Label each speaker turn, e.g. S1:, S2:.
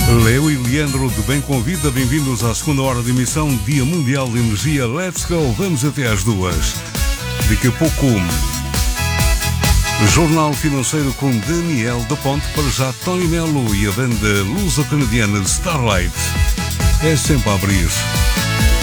S1: Leo e Leandro de Bem com Vida, bem-vindos à segunda hora de emissão, Dia Mundial de Energia. Let's go, vamos até às 2. Daqui a pouco, Jornal Financeiro com Daniel da Ponte, para já Tony Melo e a banda luso-canadiana Starlight. É sempre a abrir.